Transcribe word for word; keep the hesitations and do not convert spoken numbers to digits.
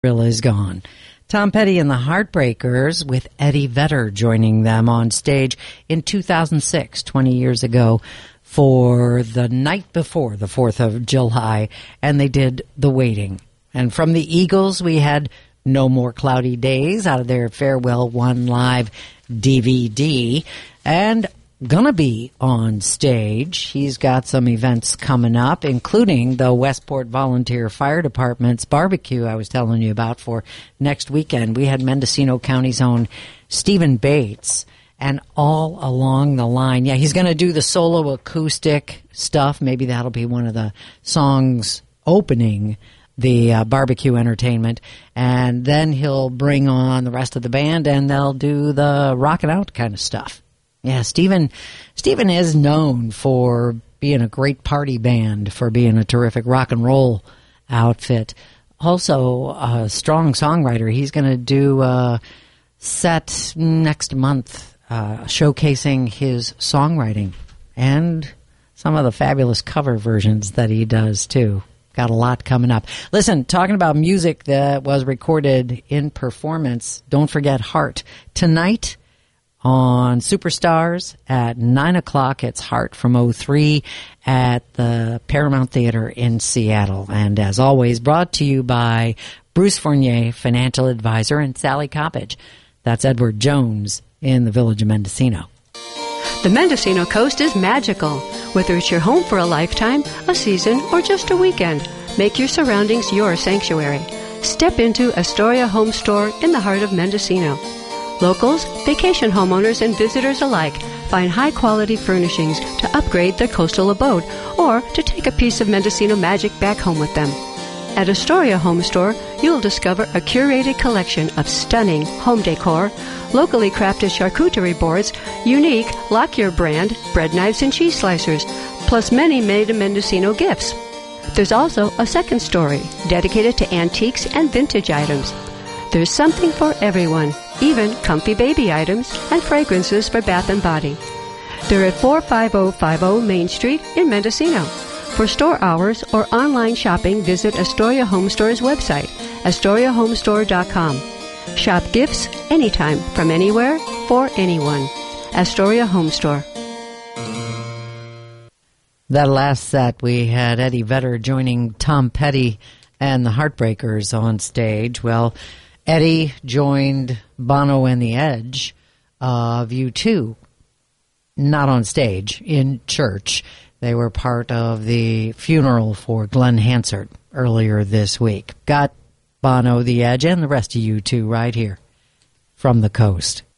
Thrill is gone. Tom Petty and the Heartbreakers with Eddie Vedder joining them on stage in two thousand six, twenty years ago, for the night before the fourth of July, and they did The Waiting. And from the Eagles, we had No More Cloudy Days out of their Farewell One Live D V D, and gonna be on stage. He's got some events coming up, including the Westport Volunteer Fire Department's barbecue I was telling you about for next weekend. We had Mendocino County's own Stephen Bates, and all along the line, yeah, he's gonna do the solo acoustic stuff. Maybe that'll be one of the songs opening the uh, barbecue entertainment, and then he'll bring on the rest of the band, and they'll do the rockin' out kind of stuff. Yeah, Stephen, Stephen is known for being a great party band, for being a terrific rock and roll outfit. Also, a strong songwriter. He's going to do a set next month uh, showcasing his songwriting and some of the fabulous cover versions that he does, too. Got a lot coming up. Listen, talking about music that was recorded in performance, don't forget Heart. Tonight, on Superstars at nine o'clock, it's Heart from oh three at the Paramount Theater in Seattle. And as always, brought to you by Bruce Fournier, financial advisor, and Sally Coppage. That's Edward Jones in the village of Mendocino. The Mendocino coast is magical. Whether it's your home for a lifetime, a season, or just a weekend, make your surroundings your sanctuary. Step into Astoria Home Store in the heart of Mendocino. Locals, vacation homeowners, and visitors alike find high-quality furnishings to upgrade their coastal abode or to take a piece of Mendocino magic back home with them. At Astoria Home Store, you'll discover a curated collection of stunning home decor, locally crafted charcuterie boards, unique Lockyer brand bread knives and cheese slicers, plus many made-in-Mendocino gifts. There's also a second story dedicated to antiques and vintage items. There's something for everyone, even comfy baby items and fragrances for bath and body. They're at four five zero five zero Main Street in Mendocino. For store hours or online shopping, visit Astoria Home Store's website, astoria home store dot com. Shop gifts anytime, from anywhere, for anyone. Astoria Home Store. That last set, we had Eddie Vedder joining Tom Petty and the Heartbreakers on stage. Well, Eddie joined Bono and the Edge of U two, not on stage, in church. They were part of the funeral for Glenn Hansard earlier this week. Got Bono, the Edge, and the rest of U two right here from the coast.